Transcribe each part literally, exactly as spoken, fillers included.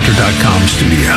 factor dot com studio.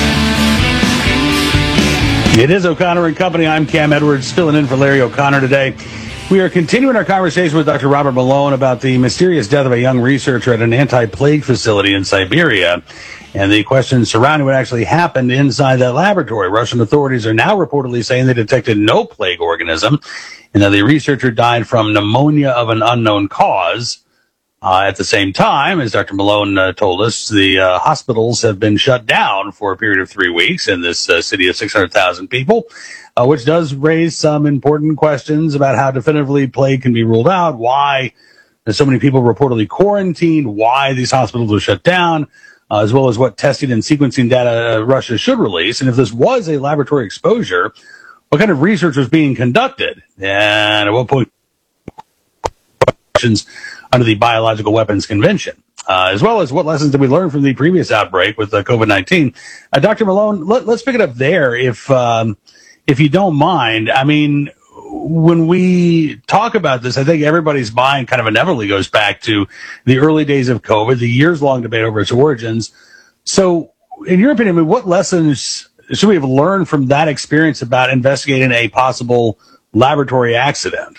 It is O'Connor and Company. I'm Cam Edwards, filling in for Larry O'Connor today. We are continuing our conversation with Doctor Robert Malone about the mysterious death of a young researcher at an anti-plague facility in Siberia, and the questions surrounding what actually happened inside that laboratory. Russian authorities are now reportedly saying they detected no plague organism, and that the researcher died from pneumonia of an unknown cause. Uh, at the same time, as Doctor Malone uh, told us, the uh, hospitals have been shut down for a period of three weeks in this uh, city of six hundred thousand people, uh, which does raise some important questions about how definitively plague can be ruled out, why there's so many people reportedly quarantined, why these hospitals are shut down, uh, as well as what testing and sequencing data Russia should release. And if this was a laboratory exposure, what kind of research was being conducted? And at what point questions under the Biological Weapons Convention, uh, as well as what lessons did we learn from the previous outbreak with uh, COVID nineteen. Uh, Doctor Malone, let, let's pick it up there, if um, if you don't mind. I mean, when we talk about this, I think everybody's mind kind of inevitably goes back to the early days of COVID, the years-long debate over its origins. So, in your opinion, I mean, what lessons should we have learned from that experience about investigating a possible laboratory accident?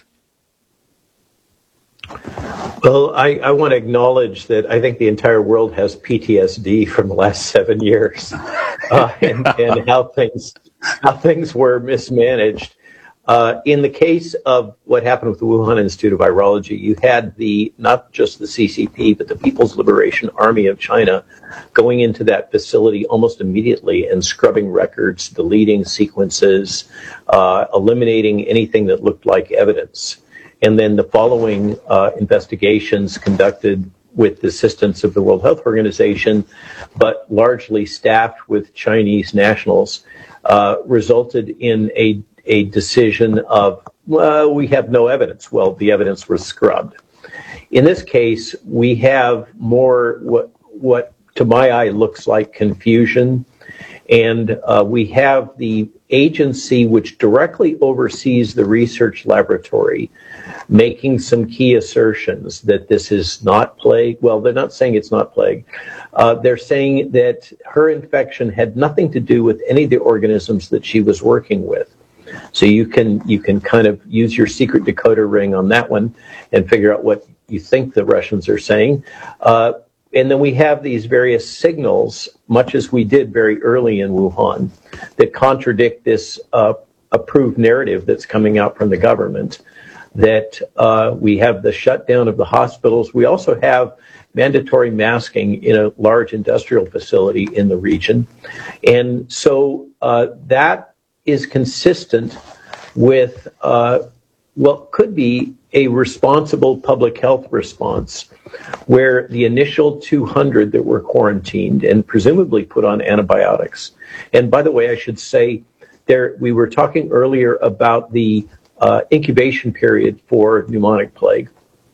Well, I, I want to acknowledge that I think the entire world has P T S D from the last seven years uh, and, and how things how things were mismanaged. Uh, in the case of what happened with the Wuhan Institute of Virology, you had the not just the C C P, but the People's Liberation Army of China going into that facility almost immediately and scrubbing records, deleting sequences, uh, eliminating anything that looked like evidence. And then the following uh, investigations conducted with the assistance of the World Health Organization, but largely staffed with Chinese nationals, uh, resulted in a, a decision of, well, we have no evidence. Well, the evidence was scrubbed. In this case, we have more what, what to my eye looks like confusion. And uh, we have the agency which directly oversees the research laboratory making some key assertions that this is not plague. Well, they're not saying it's not plague. Uh, they're saying that her infection had nothing to do with any of the organisms that she was working with. So you can you can kind of use your secret decoder ring on that one and figure out what you think the Russians are saying. Uh, And then we have these various signals, much as we did very early in Wuhan, that contradict this uh, approved narrative that's coming out from the government, that uh, we have the shutdown of the hospitals. We also have mandatory masking in a large industrial facility in the region. And so uh, that is consistent with uh, what could be a responsible public health response, where the initial two hundred that were quarantined and presumably put on antibiotics. And by the way, I should say, there we were talking earlier about the uh, incubation period for pneumonic plague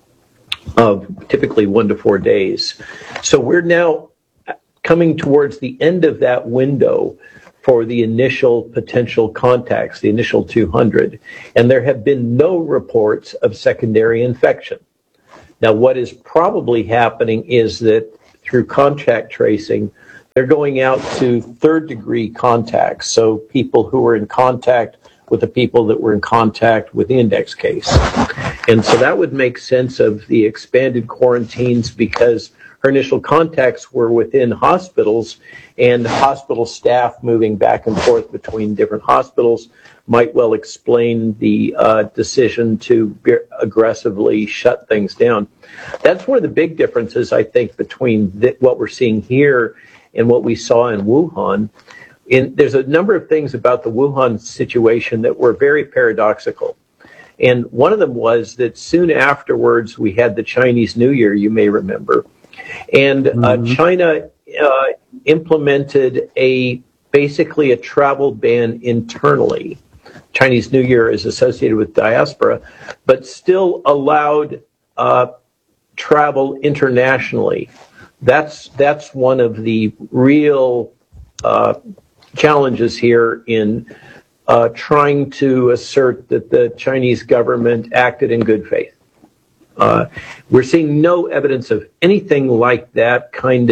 of typically one to four days. So we're now coming towards the end of that window for the initial potential contacts, the initial two hundred, and there have been no reports of secondary infection. Now, what is probably happening is that through contact tracing, they're going out to third-degree contacts, so people who were in contact with the people that were in contact with the index case. And so that would make sense of the expanded quarantines, because her initial contacts were within hospitals, and hospital staff moving back and forth between different hospitals might well explain the uh, decision to aggressively shut things down. That's one of the big differences, I think, between th- what we're seeing here and what we saw in Wuhan. In, there's a number of things about the Wuhan situation that were very paradoxical. And one of them was that soon afterwards, we had the Chinese New Year, you may remember. And uh, mm-hmm. China uh, implemented a basically a travel ban internally. Chinese New Year is associated with diaspora, but still allowed uh, travel internationally. That's that's one of the real uh, challenges here in uh, trying to assert that the Chinese government acted in good faith. Uh, we're seeing no evidence of anything like that kind of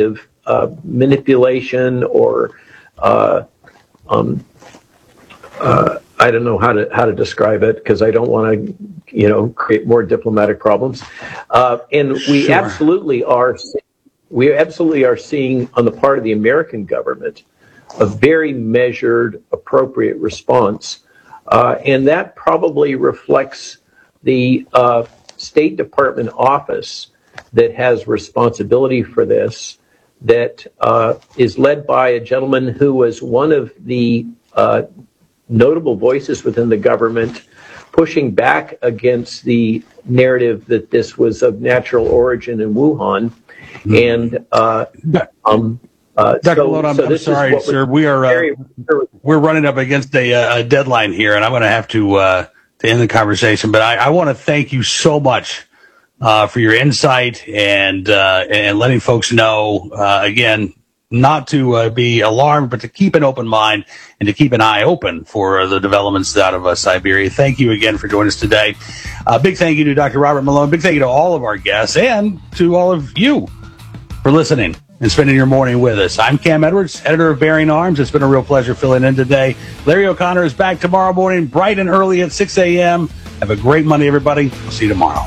uh, manipulation or uh, um, uh, I don't know how to how to describe it because I don't want to, you know, create more diplomatic problems. Uh, and we Sure. absolutely are we absolutely are seeing on the part of the American government a very measured, appropriate response, uh, and that probably reflects the uh, State Department office that has responsibility for this, that uh, is led by a gentleman who was one of the uh, notable voices within the government pushing back against the narrative that this was of natural origin in Wuhan. And uh, um, uh, Doctor so, Malone, I'm, so I'm this sorry, is sir. We are uh, we're running up against a, a deadline here, and I'm going to have to uh, to end the conversation. But I, I want to thank you so much uh, for your insight and uh, and letting folks know uh, again not to uh, be alarmed, but to keep an open mind and to keep an eye open for uh, the developments out of uh, Siberia. Thank you again for joining us today. Uh, big thank you to Doctor Robert Malone. Big thank you to all of our guests and to all of you for listening and spending your morning with us. I'm Cam Edwards, editor of Bearing Arms. It's been a real pleasure filling in today. Larry O'Connor is back tomorrow morning, bright and early at six a.m. Have a great Monday, everybody. We'll see you tomorrow.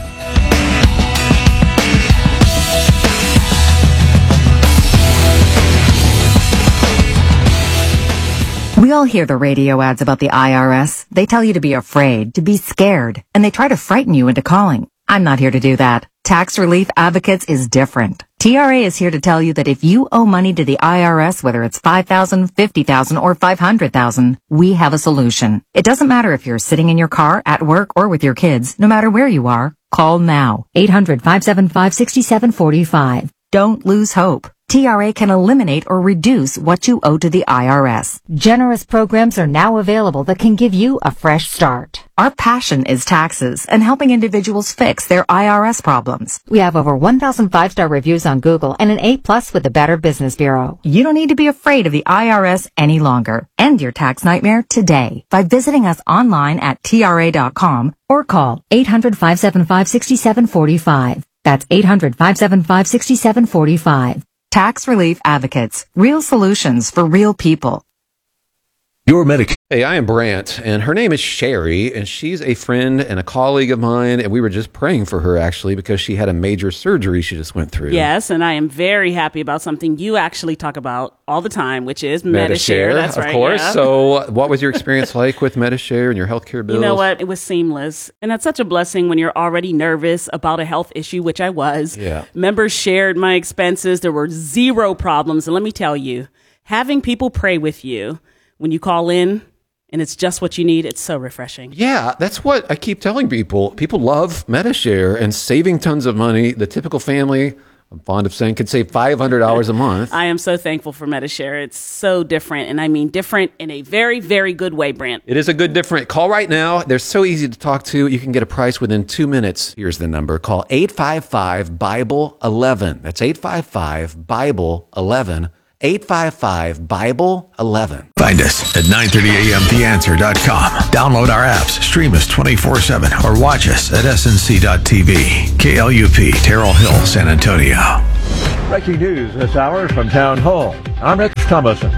We all hear the radio ads about the I R S. They tell you to be afraid, to be scared, and they try to frighten you into calling. I'm not here to do that. Tax Relief Advocates is different. T R A is here to tell you that if you owe money to the I R S, whether it's five thousand dollars, fifty thousand dollars, or five hundred thousand dollars, we have a solution. It doesn't matter if you're sitting in your car, at work, or with your kids. No matter where you are, call now. eight hundred, five seven five, six seven four five. Don't lose hope. T R A can eliminate or reduce what you owe to the I R S. Generous programs are now available that can give you a fresh start. Our passion is taxes and helping individuals fix their I R S problems. We have over one thousand five-star reviews on Google and an A plus with the Better Business Bureau. You don't need to be afraid of the I R S any longer. End your tax nightmare today by visiting us online at T R A dot com or call eight hundred, five seven five, six seven four five. That's eight hundred, five seven five, six seven four five. Tax Relief Advocates. Real solutions for real people. Your Medicaid. Hey, I am Brant, and her name is Sherry, and she's a friend and a colleague of mine, and we were just praying for her, actually, because she had a major surgery she just went through. Yes, and I am very happy about something you actually talk about all the time, which is Medi-Share. That's of right, course. yeah. So what was your experience like with Medi-Share and your healthcare bills? You know what? It was seamless. And that's such a blessing when you're already nervous about a health issue, which I was. Yeah. Members shared my expenses. There were zero problems. And let me tell you, having people pray with you when you call in, and it's just what you need, it's so refreshing. Yeah, that's what I keep telling people. People love Medi-Share and saving tons of money. The typical family, I'm fond of saying, could save five hundred dollars a month. I am so thankful for Medi-Share. It's so different, and I mean different in a very, very good way, Brant. It is a good different. Call right now. They're so easy to talk to. You can get a price within two minutes. Here's the number. Call eight five five, Bible eleven. That's eight five five, Bible eleven. eight five five, Bible eleven. Find us at nine thirty a m the answer dot com. Download our apps, stream us twenty-four seven, or watch us at S N C dot T V. K L U P, Terrell Hill, San Antonio. Breaking news this hour from Town Hall. I'm Rich Thomason.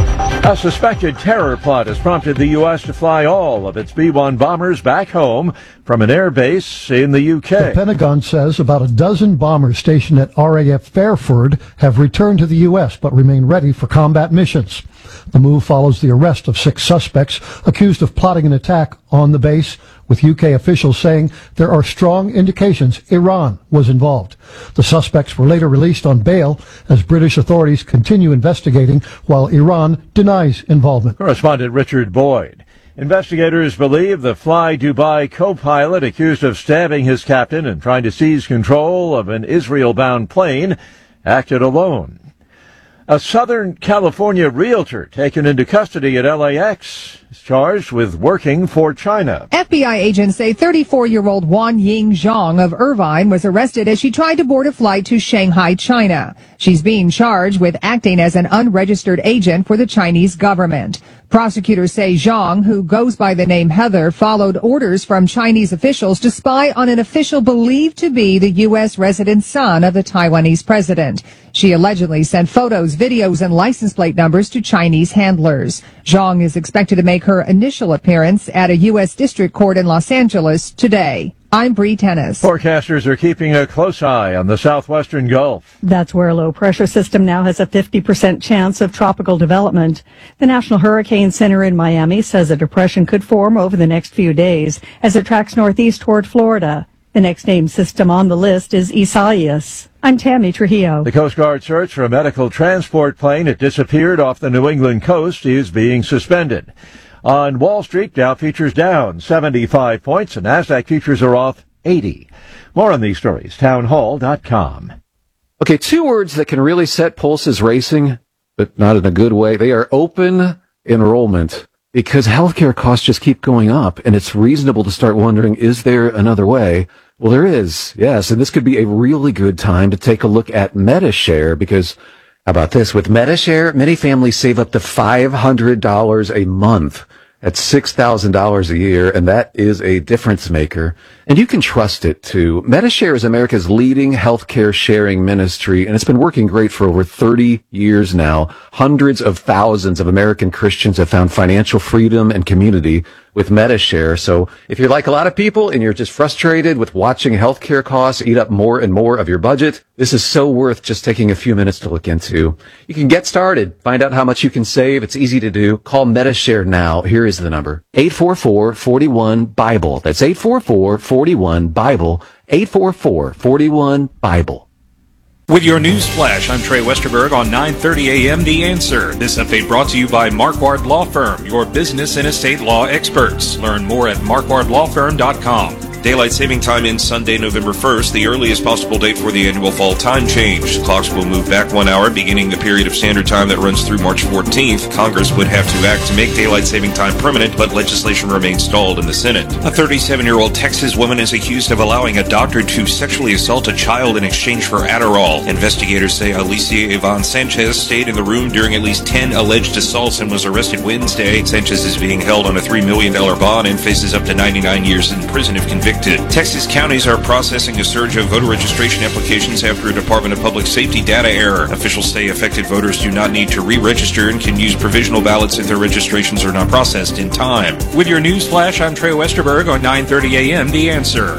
A suspected terror plot has prompted the U S to fly all of its B one bombers back home from an air base in the U K. The Pentagon says about a dozen bombers stationed at R A F Fairford have returned to the U S but remain ready for combat missions. The move follows the arrest of six suspects accused of plotting an attack on the base, with U K officials saying there are strong indications Iran was involved. The suspects were later released on bail as British authorities continue investigating while Iran denies involvement. Correspondent Richard Boyd. Investigators believe the Fly Dubai co-pilot accused of stabbing his captain and trying to seize control of an Israel-bound plane acted alone. A Southern California realtor taken into custody at L A X is charged with working for China. F B I agents say thirty-four-year-old Wan Ying Zhang of Irvine was arrested as she tried to board a flight to Shanghai, China. She's being charged with acting as an unregistered agent for the Chinese government. Prosecutors say Zhang, who goes by the name Heather, followed orders from Chinese officials to spy on an official believed to be the U S resident son of the Taiwanese president. She allegedly sent photos, videos, and license plate numbers to Chinese handlers. Zhang is expected to make her initial appearance at a U S district court in Los Angeles today. I'm Bree Tennis. Forecasters are keeping a close eye on the southwestern Gulf. That's where a low-pressure system now has a fifty percent chance of tropical development. The National Hurricane Center in Miami says a depression could form over the next few days as it tracks northeast toward Florida. The next named system on the list is Isaias. I'm Tammy Trujillo. The Coast Guard search for a medical transport plane that disappeared off the New England coast is being suspended. On Wall Street, Dow futures down seventy-five points and NASDAQ futures are off eighty. More on these stories, townhall dot com. Okay, two words that can really set pulses racing, but not in a good way. They are open enrollment, because healthcare costs just keep going up, and it's reasonable to start wondering, is there another way? Well, there is, yes, and this could be a really good time to take a look at Medi-Share, because how about this? With Medi-Share, many families save up to five hundred dollars a month. That's six thousand dollars a year, and that is a difference maker. And you can trust it, too. Medi-Share is America's leading healthcare sharing ministry, and it's been working great for over thirty years now. Hundreds of thousands of American Christians have found financial freedom and community with Medi-Share. So if you're like a lot of people and you're just frustrated with watching healthcare costs eat up more and more of your budget, this is so worth just taking a few minutes to look into. You can get started, find out how much you can save. It's easy to do. Call Medi-Share now. Here is the number. eight four four, four one, BIBLE. That's eight four four, four one, BIBLE. eight four four, four one, BIBLE. With your news flash, I'm Trey Westerberg on nine thirty a.m. The Answer. This update brought to you by Marquardt Law Firm, your business and estate law experts. Learn more at marquardt law firm dot com. Daylight saving time ends Sunday, November first, the earliest possible date for the annual fall time change. Clocks will move back one hour, beginning the period of standard time that runs through March fourteenth. Congress would have to act to make daylight saving time permanent, but legislation remains stalled in the Senate. A thirty-seven-year-old Texas woman is accused of allowing a doctor to sexually assault a child in exchange for Adderall. Investigators say Alicia Yvonne Sanchez stayed in the room during at least ten alleged assaults and was arrested Wednesday. Sanchez is being held on a three million dollars bond and faces up to ninety-nine years in prison if convicted. Texas counties are processing a surge of voter registration applications after a Department of Public Safety data error. Officials say affected voters do not need to re-register and can use provisional ballots if their registrations are not processed in time. With your news flash, I'm Trey Westerberg on nine thirty a.m. The Answer.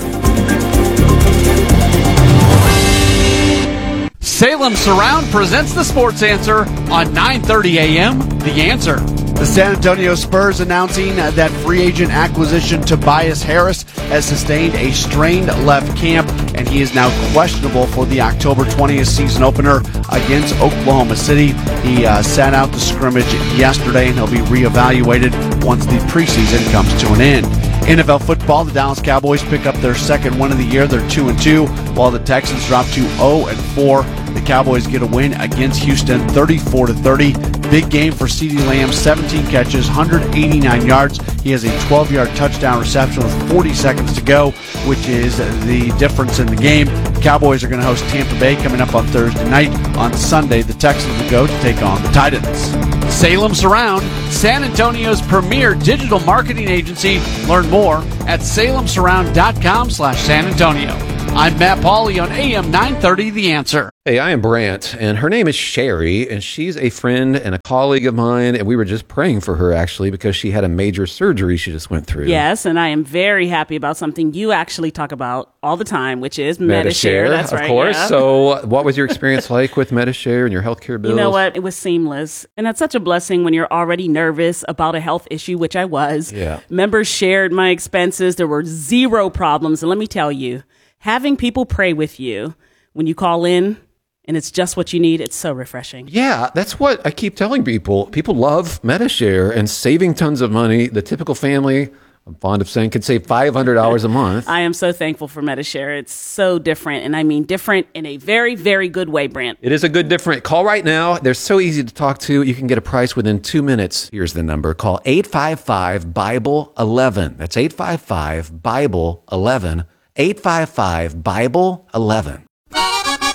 Salem Surround presents the Sports Answer on nine thirty a.m. The Answer. The San Antonio Spurs announcing that free agent acquisition Tobias Harris has sustained a strained left camp, and he is now questionable for the October twentieth season opener against Oklahoma City. He uh, sat out the scrimmage yesterday, and he'll be reevaluated once the preseason comes to an end. N F L football, the Dallas Cowboys pick up their second win of the year. They're two and two, while the Texans drop to oh and four. The Cowboys get a win against Houston, thirty-four to thirty. Big game for CeeDee Lamb, seventeen catches, one hundred eighty-nine yards. He has a twelve-yard touchdown reception with forty seconds to go, which is the difference in the game. The Cowboys are going to host Tampa Bay coming up on Thursday night. On Sunday, the Texans will go to take on the Titans. Salem Surround, San Antonio's premier digital marketing agency. Learn more at salem surround dot com slash San Antonio. I'm Matt Pauley on A M nine thirty, The Answer. Hey, I am Brant, and her name is Sherry, and she's a friend and a colleague of mine, and we were just praying for her, actually, because she had a major surgery she just went through. Yes, and I am very happy about something you actually talk about all the time, which is Medi-Share. That's of right. Of course. Yeah. So what was your experience like with Medi-Share and your healthcare bills? You know what? It was seamless. And that's such a blessing when you're already nervous about a health issue, which I was. Yeah. Members shared my expenses. There were zero problems. And let me tell you, having people pray with you when you call in, and it's just what you need, it's so refreshing. Yeah, that's what I keep telling people. People love Medi-Share and saving tons of money. The typical family, I'm fond of saying, could save five hundred dollars a month. I am so thankful for Medi-Share. It's so different, and I mean different in a very, very good way, Brant. It is a good different. Call right now. They're so easy to talk to. You can get a price within two minutes. Here's the number. Call eight five five, BIBLE eleven. That's eight five five, BIBLE eleven. eight five five, BIBLE eleven.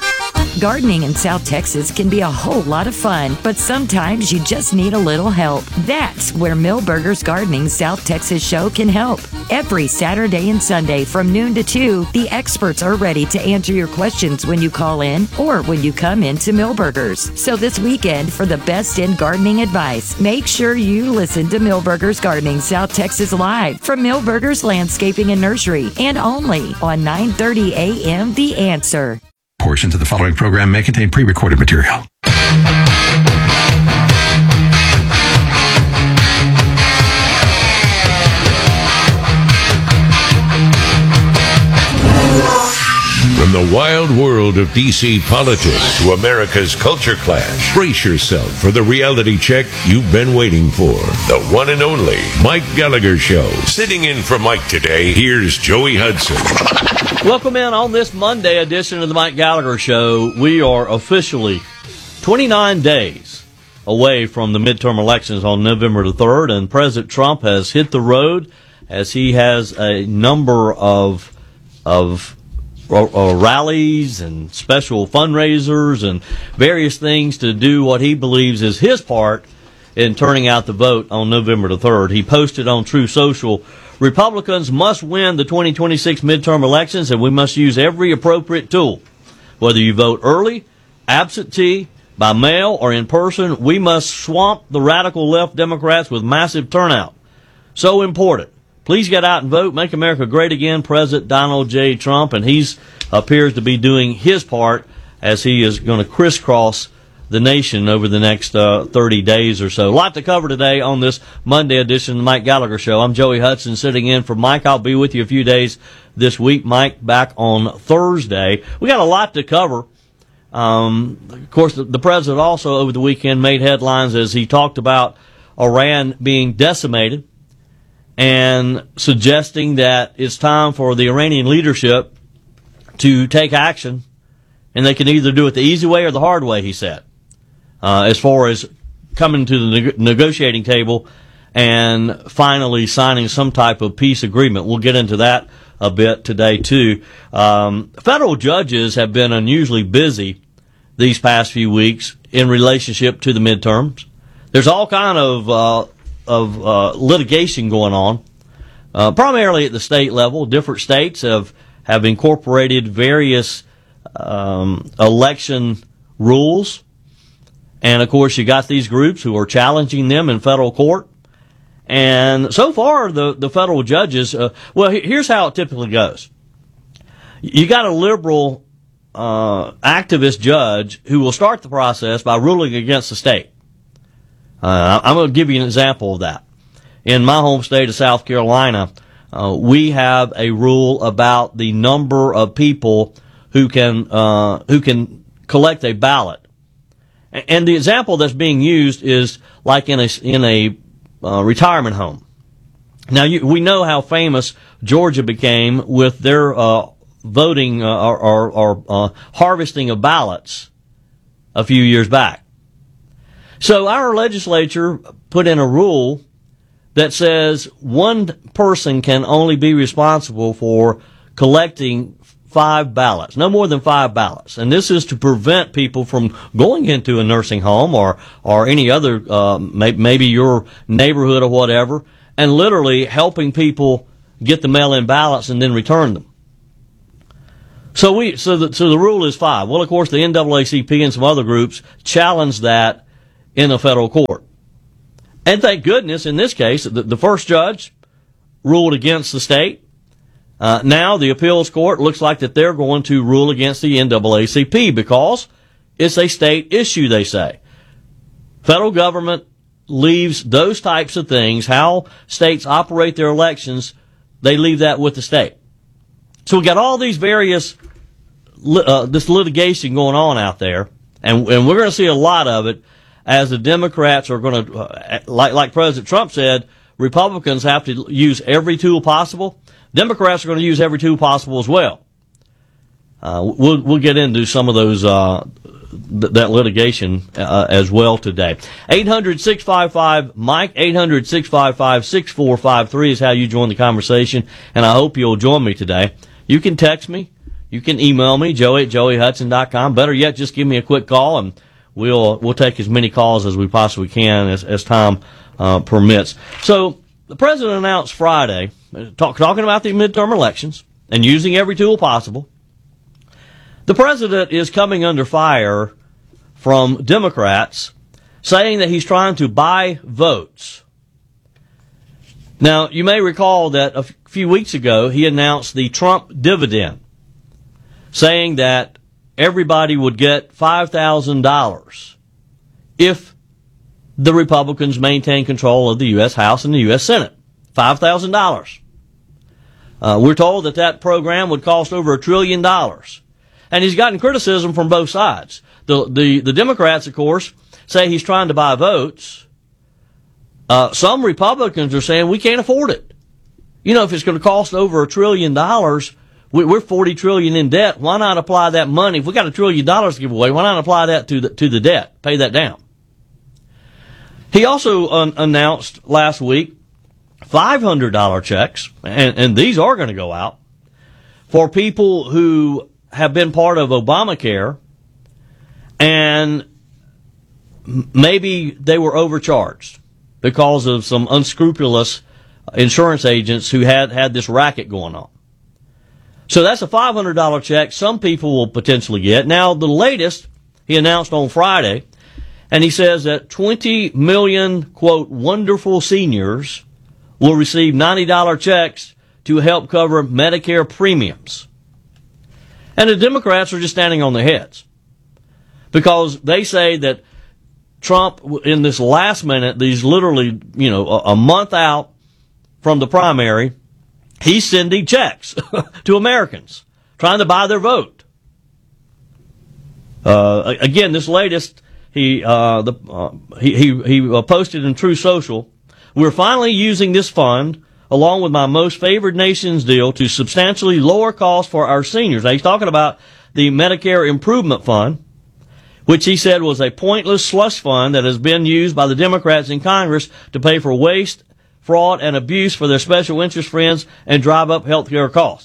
Gardening in South Texas can be a whole lot of fun, but sometimes you just need a little help. That's where Millburgers Gardening South Texas show can help. Every Saturday and Sunday from noon to two, the experts are ready to answer your questions when you call in or when you come into Millburgers. So this weekend, for the best in gardening advice, make sure you listen to Millburgers Gardening South Texas live from Millburgers Landscaping and Nursery, and only on nine thirty a.m. The Answer. Portions of the following program may contain pre-recorded material. From the wild world of D C politics to America's culture clash, brace yourself for the reality check you've been waiting for. The one and only Mike Gallagher Show. Sitting in for Mike today, here's Joey Hudson. Welcome in on this Monday edition of the Mike Gallagher Show. We are officially twenty-nine days away from the midterm elections on November the third, and President Trump has hit the road as he has a number of of uh, rallies and special fundraisers and various things to do what he believes is his part in turning out the vote on November the third. He posted on True Social, Republicans must win the twenty twenty-six midterm elections, and we must use every appropriate tool. Whether you vote early, absentee, by mail, or in person, we must swamp the radical left Democrats with massive turnout. So important. Please get out and vote. Make America great again, President Donald J. Trump. And he appears to be doing his part as he is going to crisscross the nation over the next uh, thirty days or so. A lot to cover today on this Monday edition of the Mike Gallagher Show. I'm Joey Hudson sitting in for Mike. I'll be with you a few days this week. Mike back on Thursday. We got a lot to cover. Um, of course, the, the president also over the weekend made headlines as he talked about Iran being decimated and suggesting that it's time for the Iranian leadership to take action, and they can either do it the easy way or the hard way, he said, uh, as far as coming to the neg- negotiating table and finally signing some type of peace agreement. We'll get into that a bit today, too. Um, federal judges have been unusually busy these past few weeks in relationship to the midterms. There's all kind of uh, of uh, litigation going on, uh, primarily at the state level. Different states have, have incorporated various um, election rules. And, of course, you got these groups who are challenging them in federal court. And so far, the, the federal judges, uh, well, here's how it typically goes. You got a liberal uh, activist judge who will start the process by ruling against the state. Uh, I'm going to give you an example of that. In my home state of South Carolina, uh, we have a rule about the number of people who can uh, who can collect a ballot. And the example that's being used is like in a in a uh, retirement home. Now, you, we know how famous Georgia became with their uh, voting uh, or, or, or uh, harvesting of ballots a few years back. So our legislature put in a rule that says one person can only be responsible for collecting five ballots, no more than five ballots. And this is to prevent people from going into a nursing home or, or any other, uh, may, maybe your neighborhood or whatever, and literally helping people get the mail-in ballots and then return them. So we, so the, so the rule is five. Well, of course, the N double A C P and some other groups challenged that in a federal court. And thank goodness, in this case, the, the first judge ruled against the state. Uh, now the appeals court looks like that they're going to rule against the N double A C P because it's a state issue, they say. Federal government leaves those types of things, how states operate their elections, they leave that with the state. So we got all these various, uh, this litigation going on out there, and, and we're going to see a lot of it as the Democrats are going to, uh, like, like President Trump said, Republicans have to use every tool possible. Democrats are going to use every tool possible as well. Uh, we'll, we'll get into some of those, uh, th- that litigation, uh, as well today. eight hundred, six five five, Mike, eight hundred, six five five, six four five three is how you join the conversation, and I hope you'll join me today. You can text me, you can email me, joey at joey hudson dot com. Better yet, just give me a quick call, and we'll we'll take as many calls as we possibly can as, as time uh, permits. So the president announced Friday, talk, talking about the midterm elections and using every tool possible. The president is coming under fire from Democrats saying that he's trying to buy votes. Now, you may recall that a few weeks ago he announced the Trump dividend, saying that everybody would get five thousand dollars if the Republicans maintain control of the U S House and the U S Senate. five thousand dollars. Uh, we're told that that program would cost over a trillion dollars. And he's gotten criticism from both sides. The, the, the Democrats, of course, say he's trying to buy votes. Uh, some Republicans are saying we can't afford it. You know, if it's going to cost over a trillion dollars, we, we're forty trillion in debt. Why not apply that money? If we got a trillion dollars to give away, why not apply that to the, to the debt? Pay that down. He also un- announced last week five hundred dollars checks, and, and these are going to go out, for people who have been part of Obamacare and maybe they were overcharged because of some unscrupulous insurance agents who had, had this racket going on. So that's a five hundred dollars check some people will potentially get. Now, the latest he announced on Friday, and he says that twenty million, quote, wonderful seniors will receive ninety dollars checks to help cover Medicare premiums. And the Democrats are just standing on their heads because they say that Trump, in this last minute, these literally, you know, a, a month out from the primary, he's sending checks to Americans, trying to buy their vote. Uh, again, this latest, he uh, the uh, he he, he uh, posted in True Social, "We're finally using this fund, along with my most favored nations deal, to substantially lower costs for our seniors." Now, he's talking about the Medicare Improvement Fund, which he said was a pointless slush fund that has been used by the Democrats in Congress to pay for waste, fraud, and abuse for their special interest friends and drive up health care costs.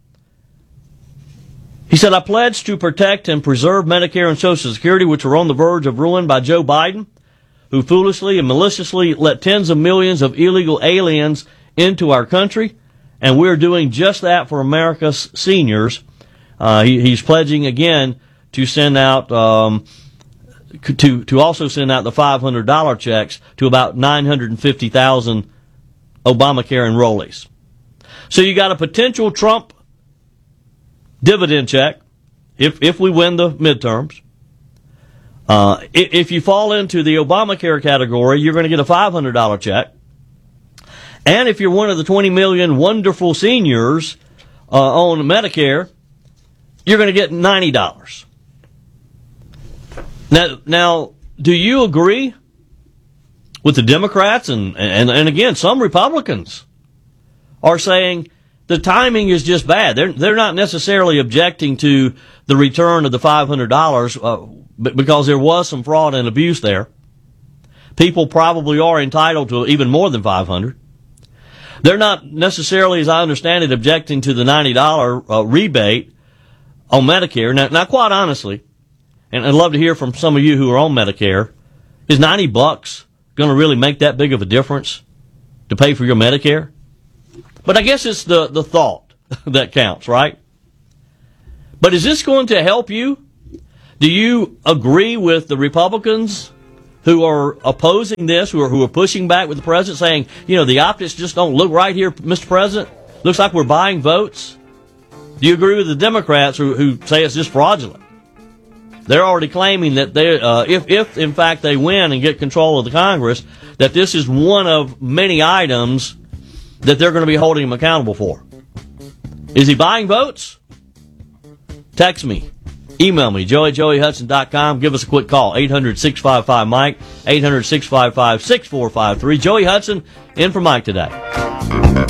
He said, "I pledge to protect and preserve Medicare and Social Security, which are on the verge of ruin by Joe Biden, who foolishly and maliciously let tens of millions of illegal aliens into our country, and we're doing just that for America's seniors." Uh, he, he's pledging again to send out, um, to to also send out the five hundred dollars checks to about nine hundred fifty thousand Obamacare enrollees. So you got a potential Trump dividend check if if we win the midterms. Uh, if you fall into the Obamacare category, you're going to get a five hundred dollars check. And if you're one of the twenty million wonderful seniors uh, on Medicare, you're going to get ninety dollars. Now, now, do you agree with the Democrats? And, and, and again, some Republicans are saying the timing is just bad. They're, they're not necessarily objecting to the return of the five hundred dollars uh, because there was some fraud and abuse there. People probably are entitled to even more than five hundred dollars. They're not necessarily, as I understand it, objecting to the ninety dollars uh, rebate on Medicare. Now, now, quite honestly, and I'd love to hear from some of you who are on Medicare, is ninety bucks going to really make that big of a difference to pay for your Medicare? But I guess it's the, the thought that counts, right? But is this going to help you? Do you agree with the Republicans who are opposing this, who are who are pushing back with the president, saying, you know, the optics just don't look right here, Mister President? Looks like we're buying votes. Do you agree with the Democrats who, who say it's just fraudulent? They're already claiming that they, uh, if, if in fact they win and get control of the Congress, that this is one of many items that they're going to be holding him accountable for. Is he buying votes? Text me. Email me, joey at joey hudson dot com. Give us a quick call, eight hundred, six five five, Mike, eight hundred, six five five, six four five three. Joey Hudson in for Mike today.